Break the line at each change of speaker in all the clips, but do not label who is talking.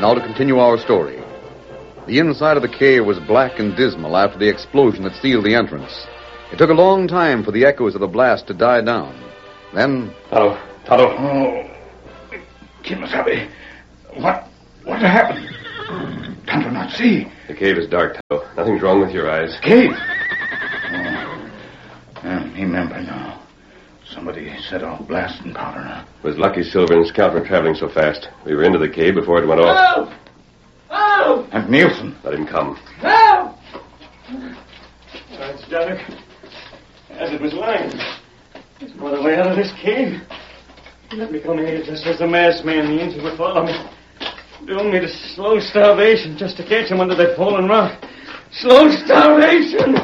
Now to continue our story. The inside of the cave was black and dismal after the explosion that sealed the entrance. It took a long time for the echoes of the blast to die down. Then...
Tonto.
Oh, Kemosabe, what happened? Tonto not see.
The cave is dark, Tonto. Nothing's wrong with your eyes.
Cave? Remember now. Somebody set off blasting powder now.
It was lucky Silver and Scout were traveling so fast. We were into the cave before it went off.
Help!
And Nielsen.
Let him come.
Help!
It's dark. As it was lying. There's no other way out of this cave. Let me come here just as the masked man and the Indian would follow me. Doing me to slow starvation just to catch him under that fallen rock. Slow starvation!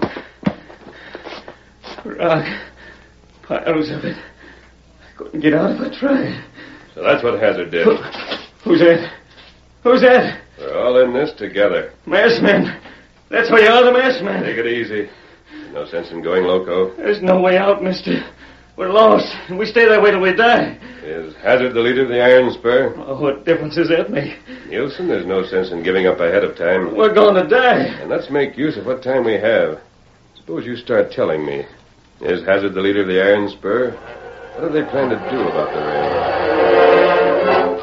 Rock. Piles of it. I couldn't get out if I tried.
So that's what Hazard did.
Who's that? Who's that?
We're all in this together.
Masked man. That's why you are the masked man.
Take it easy. No sense in going loco.
There's no way out, mister. We're lost, and we stay that way till we die.
Is Hazard the leader of the Iron Spur?
Oh, what difference does that make?
Nielsen, there's no sense in giving up ahead of time.
We're going to die.
And let's make use of what time we have. Suppose you start telling me. Is Hazard the leader of the Iron Spur? What do they plan to do about the railroad?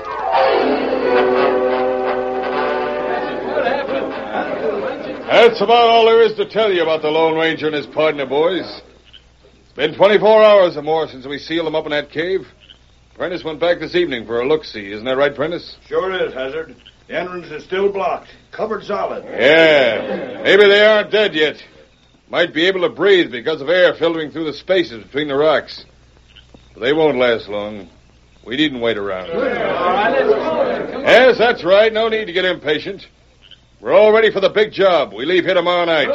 That's about all there is to tell you about the Lone Ranger and his partner, boys. It's been 24 hours or more since we sealed them up in that cave. Prentice went back this evening for a look-see. Isn't that right, Prentice?
Sure is, Hazard. The entrance is still blocked. Covered solid.
Yeah. Maybe they aren't dead yet. Might be able to breathe because of air filtering through the spaces between the rocks. But they won't last long. We needn't wait around. Yes, that's right. No need to get impatient. We're all ready for the big job. We leave here tomorrow night.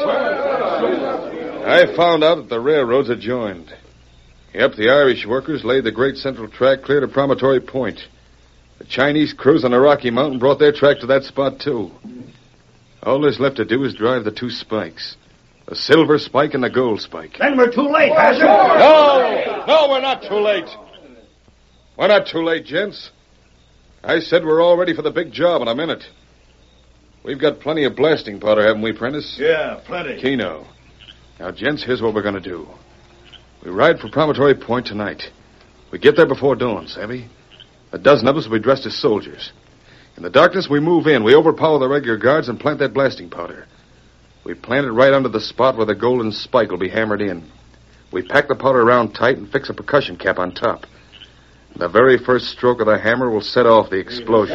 I found out that the railroads are joined. Yep, the Irish workers laid the Great Central Track clear to Promontory Point. The Chinese crews on the Rocky Mountain brought their track to that spot, too. All there's left to do is drive the two spikes. The silver spike and the gold spike.
Then we're too late, Hazard.
No, we're not too late. We're not too late, gents. I said we're all ready for the big job in a minute. We've got plenty of blasting powder, haven't we, Prentice?
Yeah, plenty.
Keno. Now, gents, here's what we're going to do. We ride for Promontory Point tonight. We get there before dawn, savvy? A dozen of us will be dressed as soldiers. In the darkness, we move in. We overpower the regular guards and plant that blasting powder. We plant it right under the spot where the golden spike will be hammered in. We pack the powder around tight and fix a percussion cap on top. The very first stroke of the hammer will set off the explosion.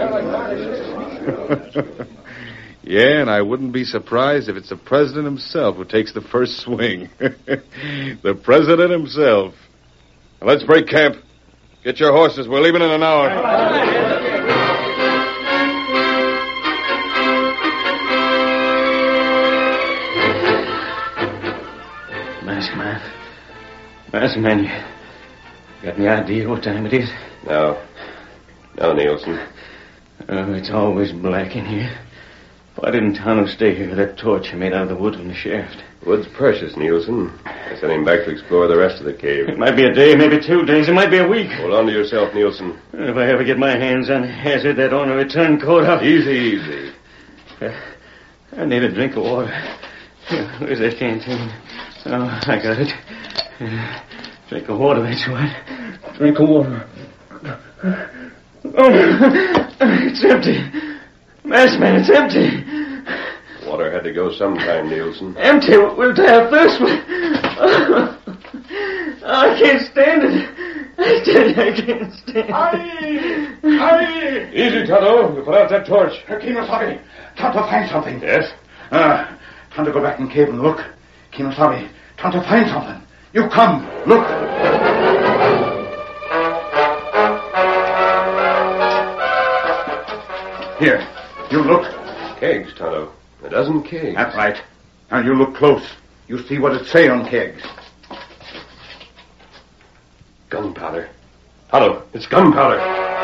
Yeah, and I wouldn't be surprised if it's the president himself who takes the first swing. The president himself. Now, let's break camp. Get your horses. We're leaving in an hour.
Masked man, you got any idea what time it is?
No, Nielsen.
Oh, it's always black in here. Why didn't Tonto stay here with that torch he made out of the wood from the shaft?
Wood's precious, Nielsen. I sent him back to explore the rest of the cave.
It might be a day, maybe 2 days, it might be a week.
Hold on to yourself, Nielsen.
If I ever get my hands on Hazard, that ornery turncoat, I'll...
Easy.
I need a drink of water. Where's that canteen? Oh, I got it. Drink of water, that's right. Drink of water. Oh, it's empty. Masked man, it's empty.
Water had to go sometime, Nielsen.
Empty? We'll die of thirst. I can't stand it. I can't stand it.
Aye!
Easy, Tonto. You put out that torch.
Kemosabe, Tonto find something.
Yes?
Tonto go back in cave and look. Kemosabe, Tonto find something. You come, look. Here, you look.
Kegs, Tonto. A dozen kegs.
That's right. Now you look close. You see what it say on kegs.
Gunpowder. Tonto, it's gunpowder.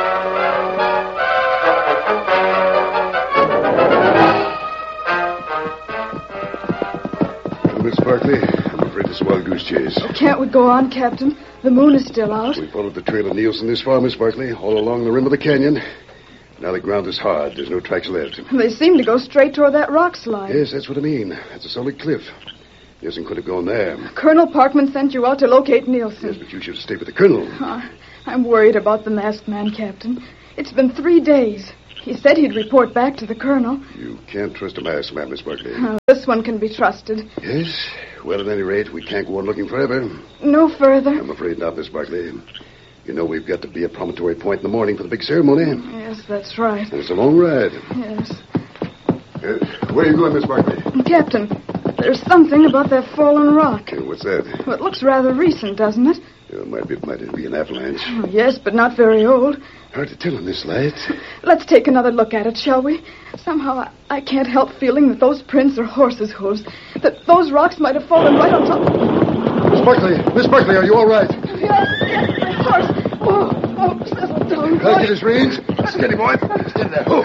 Miss Barkley, I'm afraid it's a wild goose chase.
Can't we go on, Captain? The moon is still out.
We followed the trail of Nielsen this far, Miss Barkley, all along the rim of the canyon. Now the ground is hard. There's no tracks left.
They seem to go straight toward that rock slide.
Yes, that's what I mean. That's a solid cliff. Nielsen could have gone there.
Colonel Parkman sent you out to locate Nielsen.
Yes, but you should have stayed with the colonel.
I'm worried about the masked man, Captain. It's been 3 days. He said he'd report back to the colonel.
You can't trust a masked man, Miss Barkley.
This one can be trusted.
Yes? Well, at any rate, we can't go on looking forever.
No further?
I'm afraid not, Miss Barkley. You know we've got to be at Promontory Point in the morning for the big ceremony.
Yes, that's right.
And it's a long ride.
Yes.
Where are you going, Miss Barkley?
Captain, there's something about that fallen rock.
What's that?
Well, it looks rather recent, doesn't it?
It might be an avalanche.
Oh, yes, but not very old.
Hard to tell in this light.
Let's take another look at it, shall we? Somehow I can't help feeling that those prints are horses' hooves. That those rocks might have fallen right on top.
Miss Barkley, are you all right?
Yes, my horse. Oh, settle down.
Can I get his reins? Steady, boy. Steady there. Oh.